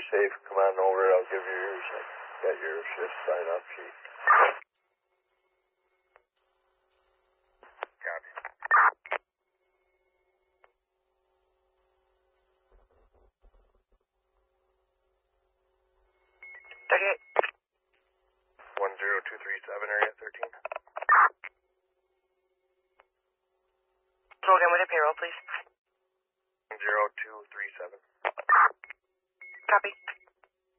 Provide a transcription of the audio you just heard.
you're safe, come on over. I'll give you yours. Got your shift sign-up sheet. Copy. 10237, area 13. Slow down with a payroll, please. 10237. Copy.